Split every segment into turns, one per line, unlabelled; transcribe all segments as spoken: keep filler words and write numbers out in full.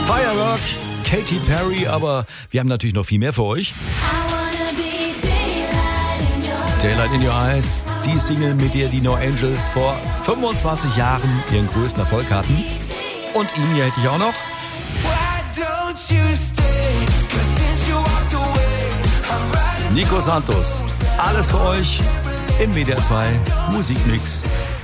Firework, Katy Perry, aber wir haben natürlich noch viel mehr für euch. Daylight in Your Eyes, die Single, mit der die No Angels vor fünfundzwanzig Jahren ihren größten Erfolg hatten. Und ihn hier hätte ich auch noch. Nico Santos, alles für euch im W D R zwei Musikmix.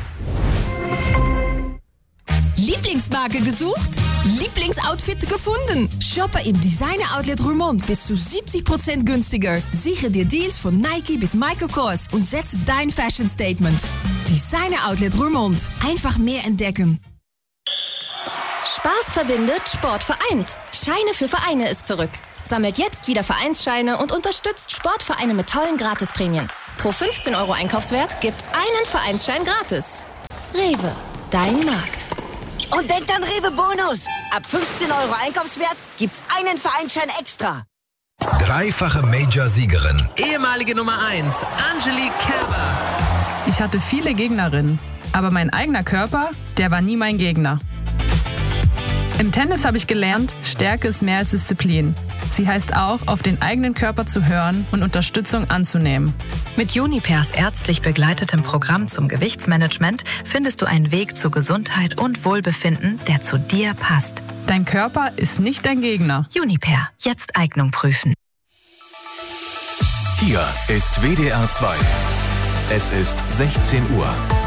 Lieblingsmarke gesucht? Lieblingsoutfit gefunden? Shoppe im Designer Outlet Roermond bis zu siebzig Prozent günstiger. Sichere dir Deals von Nike bis Michael Kors und setze dein Fashion Statement. Designer Outlet Roermond. Einfach mehr entdecken.
Spaß verbindet, Sport vereint. Scheine für Vereine ist zurück. Sammelt jetzt wieder Vereinsscheine und unterstützt Sportvereine mit tollen Gratisprämien. Pro fünfzehn Euro Einkaufswert gibt's einen Vereinsschein gratis. Rewe, dein Markt.
Und denkt an Rewe Bonus. Ab fünfzehn Euro Einkaufswert gibt's einen Vereinsschein extra.
Dreifache Major-Siegerin.
Ehemalige Nummer eins, Angelique Kerber.
Ich hatte viele Gegnerinnen, aber mein eigener Körper, der war nie mein Gegner. Im Tennis habe ich gelernt, Stärke ist mehr als Disziplin. Sie heißt auch, auf den eigenen Körper zu hören und Unterstützung anzunehmen.
Mit Junipers ärztlich begleitetem Programm zum Gewichtsmanagement findest du einen Weg zu Gesundheit und Wohlbefinden, der zu dir passt.
Dein Körper ist nicht dein Gegner.
Juniper, jetzt Eignung prüfen.
Hier ist W D R zwei. Es ist sechzehn Uhr.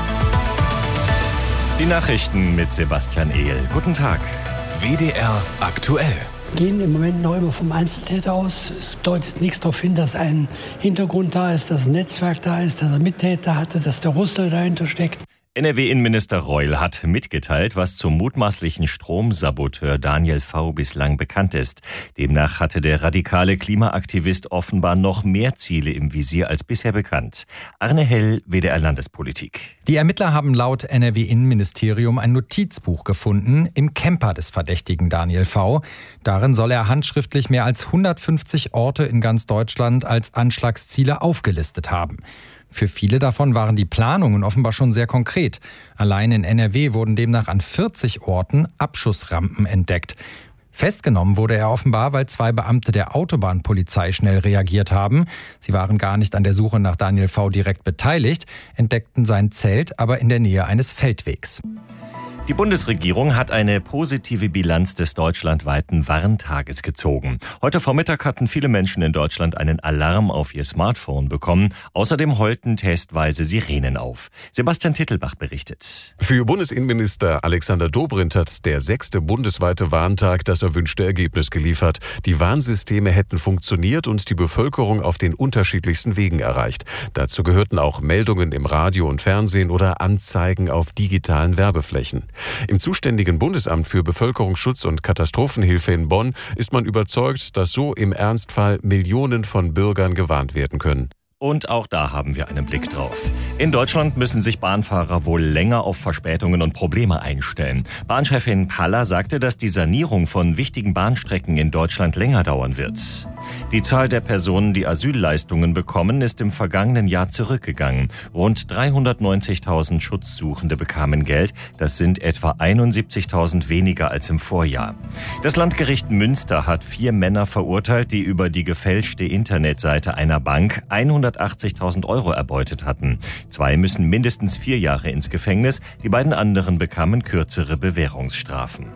Die Nachrichten mit Sebastian Ehl. Guten Tag.
W D R aktuell.
Gehen im Moment noch immer vom Einzeltäter aus. Es deutet nichts darauf hin, dass ein Hintergrund da ist, dass ein Netzwerk da ist, dass er Mittäter hatte, dass der Russe dahinter steckt.
N R W-Innenminister Reul hat mitgeteilt, was zum mutmaßlichen Stromsaboteur Daniel V. bislang bekannt ist. Demnach hatte der radikale Klimaaktivist offenbar noch mehr Ziele im Visier als bisher bekannt. Arne Hell, W D R Landespolitik.
Die Ermittler haben laut N R W-Innenministerium ein Notizbuch gefunden im Camper des verdächtigen Daniel V. Darin soll er handschriftlich mehr als hundertfünfzig Orte in ganz Deutschland als Anschlagsziele aufgelistet haben. Für viele davon waren die Planungen offenbar schon sehr konkret. Allein in N R W wurden demnach an vierzig Orten Abschussrampen entdeckt. Festgenommen wurde er offenbar, weil zwei Beamte der Autobahnpolizei schnell reagiert haben. Sie waren gar nicht an der Suche nach Daniel V. direkt beteiligt, entdeckten sein Zelt aber in der Nähe eines Feldwegs.
Die Bundesregierung hat eine positive Bilanz des deutschlandweiten Warntages gezogen. Heute Vormittag hatten viele Menschen in Deutschland einen Alarm auf ihr Smartphone bekommen. Außerdem heulten testweise Sirenen auf. Sebastian Tittelbach berichtet.
Für Bundesinnenminister Alexander Dobrindt hat der sechste bundesweite Warntag das erwünschte Ergebnis geliefert. Die Warnsysteme hätten funktioniert und die Bevölkerung auf den unterschiedlichsten Wegen erreicht. Dazu gehörten auch Meldungen im Radio und Fernsehen oder Anzeigen auf digitalen Werbeflächen. Im zuständigen Bundesamt für Bevölkerungsschutz und Katastrophenhilfe in Bonn ist man überzeugt, dass so im Ernstfall Millionen von Bürgern gewarnt werden können.
Und auch da haben wir einen Blick drauf. In Deutschland müssen sich Bahnfahrer wohl länger auf Verspätungen und Probleme einstellen. Bahnchefin Paller sagte, dass die Sanierung von wichtigen Bahnstrecken in Deutschland länger dauern wird. Die Zahl der Personen, die Asylleistungen bekommen, ist im vergangenen Jahr zurückgegangen. Rund dreihundertneunzigtausend Schutzsuchende bekamen Geld. Das sind etwa einundsiebzigtausend weniger als im Vorjahr. Das Landgericht Münster hat vier Männer verurteilt, die über die gefälschte Internetseite einer Bank hundertachtzigtausend Euro erbeutet hatten. Zwei müssen mindestens vier Jahre ins Gefängnis, die beiden anderen bekamen kürzere Bewährungsstrafen.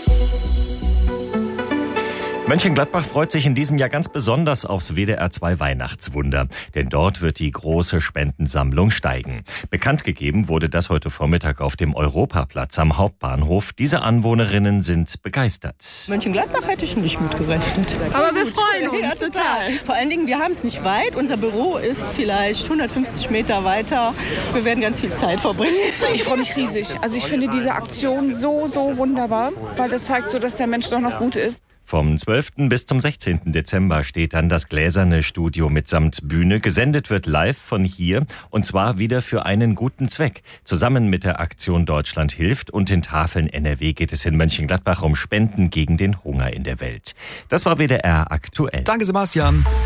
Mönchengladbach freut sich in diesem Jahr ganz besonders aufs W D R zwei Weihnachtswunder, denn dort wird die große Spendensammlung steigen. Bekannt gegeben wurde das heute Vormittag auf dem Europaplatz am Hauptbahnhof. Diese Anwohnerinnen sind begeistert.
Mönchengladbach hätte ich nicht mitgerechnet. Aber wir freuen uns. Ja, total. Vor allen Dingen, wir haben es nicht weit. Unser Büro ist vielleicht hundertfünfzig Meter weiter. Wir werden ganz viel Zeit verbringen.
Ich freue mich riesig. Also ich finde diese Aktion so, so wunderbar, weil das zeigt so, dass der Mensch doch noch gut ist.
Vom zwölften bis zum sechzehnten Dezember steht dann das gläserne Studio mitsamt Bühne. Gesendet wird live von hier und zwar wieder für einen guten Zweck. Zusammen mit der Aktion Deutschland hilft und den Tafeln N R W geht es in Mönchengladbach um Spenden gegen den Hunger in der Welt. Das war W D R aktuell.
Danke, Sebastian.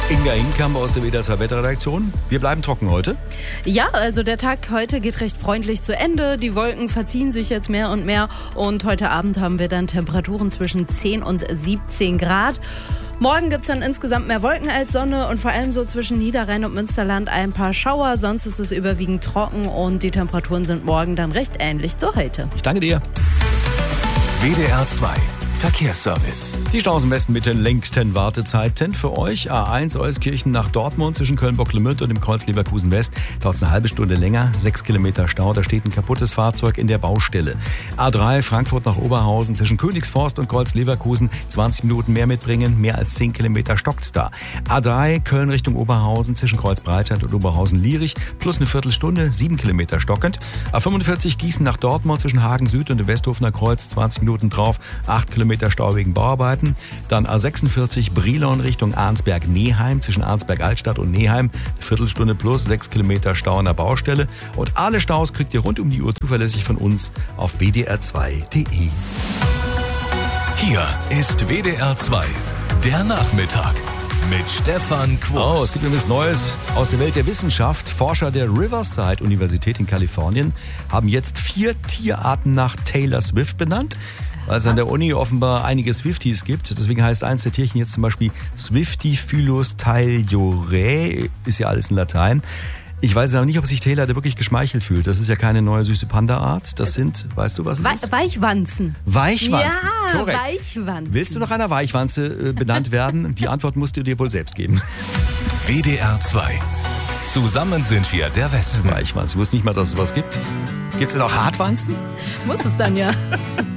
Inga Hinkamp aus der W D R zwei Wetterredaktion. Wir bleiben trocken heute.
Ja, also der Tag heute geht recht freundlich zu Ende. Die Wolken verziehen sich jetzt mehr und mehr. Und heute Abend haben wir dann Temperaturen zwischen zehn und siebzehn Grad. Morgen gibt es dann insgesamt mehr Wolken als Sonne und vor allem so zwischen Niederrhein und Münsterland ein paar Schauer. Sonst ist es überwiegend trocken und die Temperaturen sind morgen dann recht ähnlich zu heute.
Ich danke dir.
W D R zwei Verkehrsservice.
Die Staus im Westen mit den längsten Wartezeiten für euch. A eins Euskirchen nach Dortmund zwischen Köln-Bocklemünd und dem Kreuz Leverkusen West. Dauert es eine halbe Stunde länger. Sechs Kilometer Stau. Da steht ein kaputtes Fahrzeug in der Baustelle. A drei Frankfurt nach Oberhausen zwischen Königsforst und Kreuz Leverkusen. zwanzig Minuten mehr mitbringen. Mehr als zehn Kilometer stockt's da. A drei Köln Richtung Oberhausen zwischen Kreuz Breitscheid und Oberhausen-Lierich. Plus eine Viertelstunde. sieben Kilometer stockend. A fünfundvierzig Gießen nach Dortmund zwischen Hagen Süd und dem Westhofener Kreuz. zwanzig Minuten drauf. acht Kilometer Stau wegen Bauarbeiten. Dann A sechsundvierzig Brilon Richtung Arnsberg-Neheim zwischen Arnsberg-Altstadt und Neheim. Eine Viertelstunde plus sechs Kilometer Stau an der Baustelle. Und alle Staus kriegt ihr rund um die Uhr zuverlässig von uns auf w d r zwei punkt d e.
Hier ist W D R zwei, der Nachmittag mit Stefan Quos.
Oh, es gibt etwas Neues aus der Welt der Wissenschaft. Forscher der Riverside-Universität in Kalifornien haben jetzt vier Tierarten nach Taylor Swift benannt, weil es an der Uni offenbar einige Swifties gibt. Deswegen heißt eins der Tierchen jetzt zum Beispiel Swiftifilus tayliorae, ist ja alles in Latein. Ich weiß aber nicht, ob sich Taylor da wirklich geschmeichelt fühlt. Das ist ja keine neue süße Panda-Art. Das sind, weißt du, was es ist?
Weichwanzen.
Weichwanzen,
ja,
korrekt.
Weichwanzen.
Willst du nach einer Weichwanze äh, benannt werden? Die Antwort musst du dir wohl selbst geben.
W D R zwei. Zusammen sind wir der Westen.
Weichwanze. Ich wusste nicht mal, dass es sowas gibt. Gibt es denn auch Hartwanzen?
Muss es dann ja.